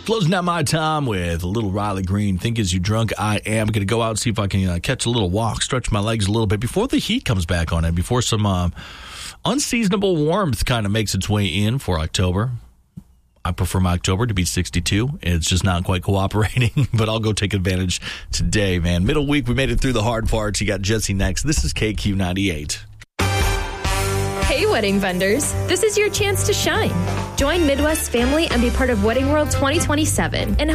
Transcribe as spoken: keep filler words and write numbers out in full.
Closing out my time with a little Riley Green. Think as you drunk, I am going to go out and see if I can uh, catch a little walk, stretch my legs a little bit before the heat comes back on it, before some uh, unseasonable warmth kind of makes its way in for October. I prefer my October to be sixty-two. It's just not quite cooperating, but I'll go take advantage today, man. Middle week, we made it through the hard parts. You got Jesse next. This is K Q ninety-eight. Hey, wedding vendors. This is your chance to shine. Join Midwest family and be part of Wedding World twenty twenty-seven and